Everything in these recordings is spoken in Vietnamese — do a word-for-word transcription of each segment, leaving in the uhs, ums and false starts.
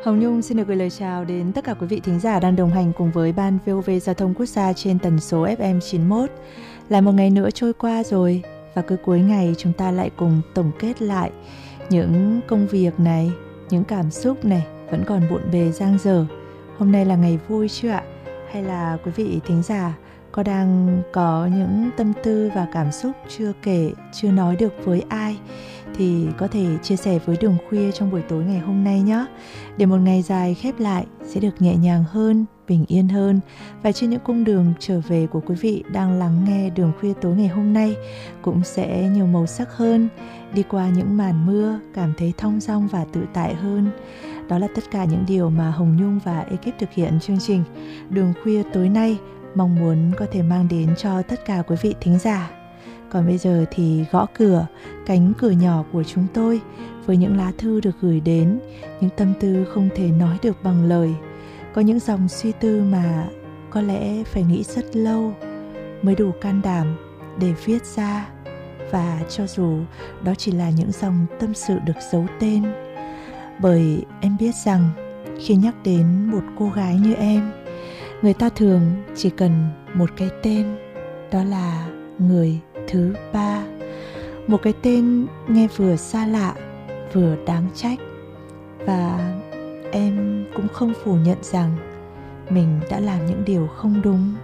Hồng Nhung xin được gửi lời chào đến tất cả quý vị thính giả đang đồng hành cùng với Ban vê o vê Giao thông Quốc gia trên tần số ép em chín mốt. Lại một ngày nữa trôi qua rồi, và cứ cuối ngày chúng ta lại cùng tổng kết lại những công việc này, những cảm xúc này vẫn còn bộn bề dang dở. Hôm nay là ngày vui chưa ạ? Hay là quý vị thính giả có đang có những tâm tư và cảm xúc chưa kể, chưa nói được với ai, thì có thể chia sẻ với Đường Khuya trong buổi tối ngày hôm nay nhé. Để một ngày dài khép lại sẽ được nhẹ nhàng hơn, bình yên hơn. Và trên những cung đường trở về của quý vị đang lắng nghe Đường Khuya tối ngày hôm nay cũng sẽ nhiều màu sắc hơn. Đi qua những màn mưa cảm thấy thong dong và tự tại hơn. Đó là tất cả những điều mà Hồng Nhung và ekip thực hiện chương trình Đường Khuya tối nay mong muốn có thể mang đến cho tất cả quý vị thính giả. Còn bây giờ thì gõ cửa, cánh cửa nhỏ của chúng tôi với những lá thư được gửi đến, những tâm tư không thể nói được bằng lời. Có những dòng suy tư mà có lẽ phải nghĩ rất lâu mới đủ can đảm để viết ra. Và cho dù đó chỉ là những dòng tâm sự được giấu tên. Bởi em biết rằng khi nhắc đến một cô gái như em, người ta thường chỉ cần một cái tên, đó là người thứ ba. Một cái tên nghe vừa xa lạ, vừa đáng trách. Và em cũng không phủ nhận rằng mình đã làm những điều không đúng.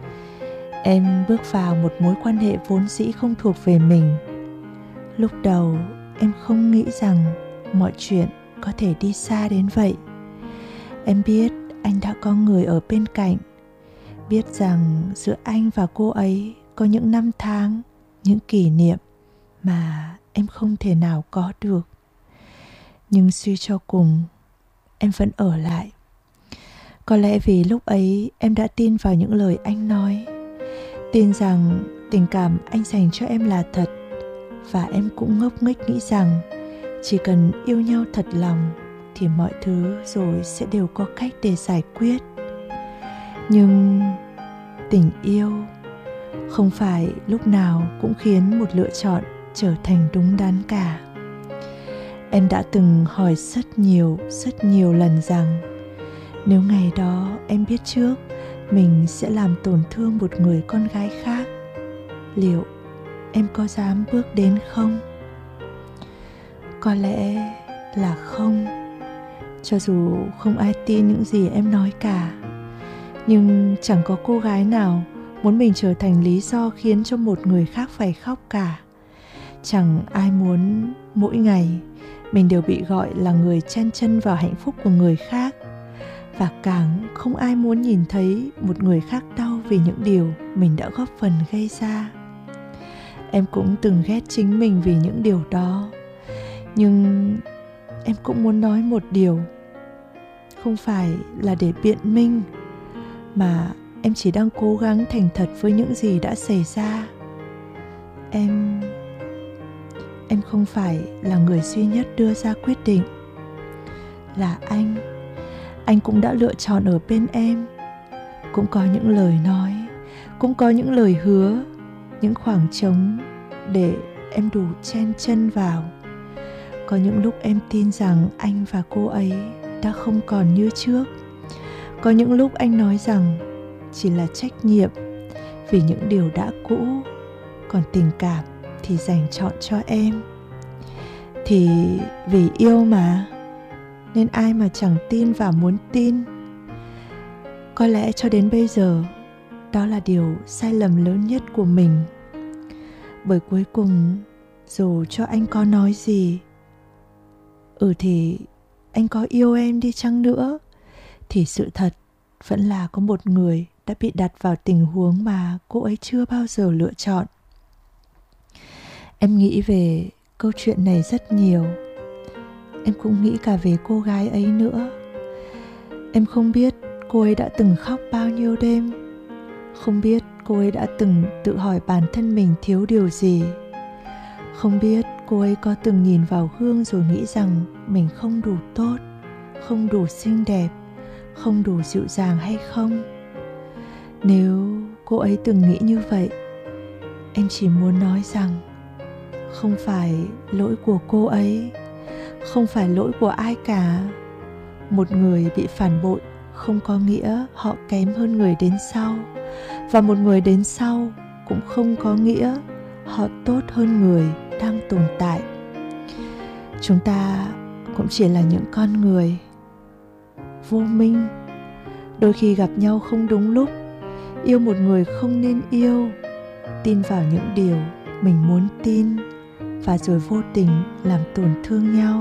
Em bước vào một mối quan hệ vốn dĩ không thuộc về mình. Lúc đầu em không nghĩ rằng mọi chuyện có thể đi xa đến vậy. Em biết anh đã có người ở bên cạnh, biết rằng giữa anh và cô ấy có những năm tháng, những kỷ niệm mà em không thể nào có được. Nhưng suy cho cùng, em vẫn ở lại. Có lẽ vì lúc ấy em đã tin vào những lời anh nói, tin rằng tình cảm anh dành cho em là thật. Và em cũng ngốc nghếch nghĩ rằng chỉ cần yêu nhau thật lòng thì mọi thứ rồi sẽ đều có cách để giải quyết. Nhưng tình yêu không phải lúc nào cũng khiến một lựa chọn trở thành đúng đắn cả. Em đã từng hỏi rất nhiều, rất nhiều lần rằng nếu ngày đó em biết trước mình sẽ làm tổn thương một người con gái khác, liệu em có dám bước đến không? Có lẽ là không. Cho dù không ai tin những gì em nói cả, nhưng chẳng có cô gái nào muốn mình trở thành lý do khiến cho một người khác phải khóc cả. Chẳng ai muốn mỗi ngày mình đều bị gọi là người chen chân vào hạnh phúc của người khác. Và càng không ai muốn nhìn thấy một người khác đau vì những điều mình đã góp phần gây ra. Em cũng từng ghét chính mình vì những điều đó. Nhưng em cũng muốn nói một điều, không phải là để biện minh, mà em chỉ đang cố gắng thành thật với những gì đã xảy ra. Em... Em không phải là người duy nhất đưa ra quyết định. Là anh. Anh cũng đã lựa chọn ở bên em. Cũng có những lời nói, cũng có những lời hứa, những khoảng trống để em đủ chen chân vào. Có những lúc em tin rằng anh và cô ấy đã không còn như trước. Có những lúc anh nói rằng chỉ là trách nhiệm vì những điều đã cũ, còn tình cảm thì dành trọn cho em. Thì vì yêu mà, nên ai mà chẳng tin và muốn tin. Có lẽ cho đến bây giờ, đó là điều sai lầm lớn nhất của mình. Bởi cuối cùng, dù cho anh có nói gì, ừ thì anh có yêu em đi chăng nữa, thì sự thật vẫn là có một người đã bị đặt vào tình huống mà cô ấy chưa bao giờ lựa chọn. Em nghĩ về câu chuyện này rất nhiều. Em cũng nghĩ cả về cô gái ấy nữa. Em không biết cô ấy đã từng khóc bao nhiêu đêm. Không biết cô ấy đã từng tự hỏi bản thân mình thiếu điều gì. Không biết cô ấy có từng nhìn vào gương rồi nghĩ rằng mình không đủ tốt, không đủ xinh đẹp, không đủ dịu dàng hay không. Nếu cô ấy từng nghĩ như vậy, em chỉ muốn nói rằng không phải lỗi của cô ấy, không phải lỗi của ai cả. một người bị phản bội không có nghĩa họ kém hơn người đến sau, và một người đến sau cũng không có nghĩa họ tốt hơn người đang tồn tại. Chúng ta cũng chỉ là những con người vô minh, đôi khi gặp nhau không đúng lúc, yêu một người không nên yêu, tin vào những điều mình muốn tin, và rồi vô tình làm tổn thương nhau.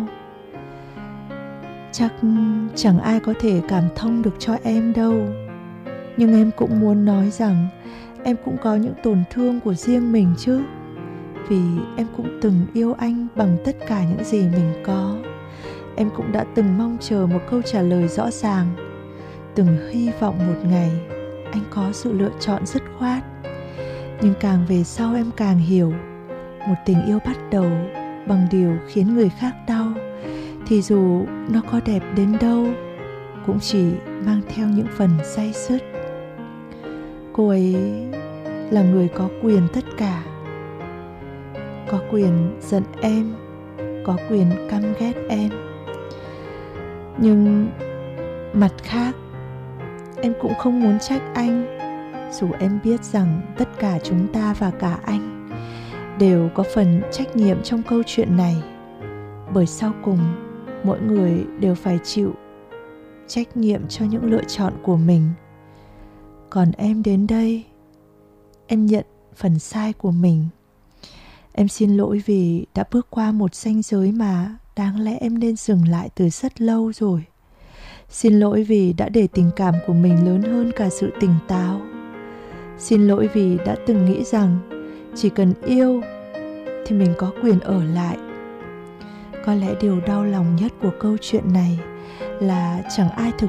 Chắc chẳng ai có thể cảm thông được cho em đâu, nhưng em cũng muốn nói rằng em cũng có những tổn thương của riêng mình chứ. Vì em cũng từng yêu anh bằng tất cả những gì mình có. Em cũng đã từng mong chờ một câu trả lời rõ ràng, từng hy vọng một ngày anh có sự lựa chọn dứt khoát. Nhưng càng về sau em càng hiểu, một tình yêu bắt đầu bằng điều khiến người khác đau, thì dù nó có đẹp đến đâu cũng chỉ mang theo những phần day dứt. Cô ấy là người có quyền tất cả, có quyền giận em, có quyền căm ghét em. Nhưng mặt khác, em cũng không muốn trách anh, dù em biết rằng tất cả chúng ta và cả anh đều có phần trách nhiệm trong câu chuyện này. Bởi sau cùng, mỗi người đều phải chịu trách nhiệm cho những lựa chọn của mình. Còn em đến đây, em nhận phần sai của mình. Em xin lỗi vì đã bước qua một ranh giới mà đáng lẽ em nên dừng lại từ rất lâu rồi. Xin lỗi vì đã để tình cảm của mình lớn hơn cả sự tỉnh táo. Xin lỗi vì đã từng nghĩ rằng chỉ cần yêu thì mình có quyền ở lại. Có lẽ điều đau lòng nhất của câu chuyện này là chẳng ai thực